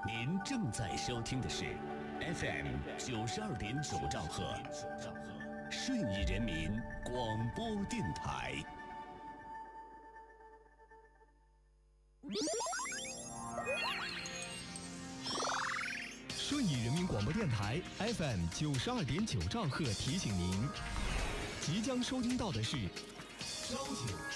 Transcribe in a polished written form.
您正在收听的是 FM 92.9兆赫，顺义人民广播电台。 顺义人民广播电台 FM 92.9兆赫提醒您，即将收听到的是稍九